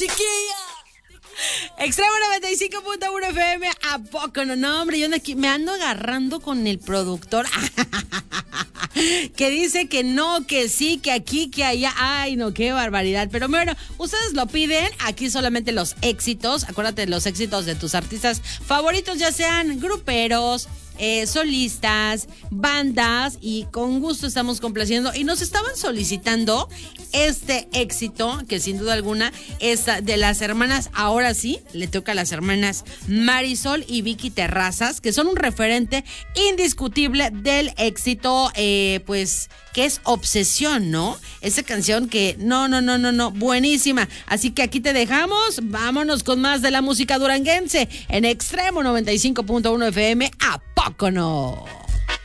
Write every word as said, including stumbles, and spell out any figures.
chiquilla. Extremo noventa y cinco punto uno F M, ¿a poco no? No, hombre, yo ando aquí, me ando agarrando con el productor que dice que no, que sí, que aquí, que allá. Ay, no, qué barbaridad. Pero bueno, ustedes lo piden, aquí solamente los éxitos. Acuérdate de los éxitos de tus artistas favoritos, ya sean gruperos, Eh, solistas, bandas, y con gusto estamos complaciendo. Y nos estaban solicitando este éxito, que sin duda alguna es de las hermanas, ahora sí, le toca a las hermanas Marisol y Vicky Terrazas, que son un referente indiscutible del éxito, eh, pues, que es Obsesión, ¿no? Esa canción que, no, no, no, no, no, buenísima. Así que aquí te dejamos, vámonos con más de la música duranguense en Extremo noventa y cinco punto uno F M, ¿a poco no?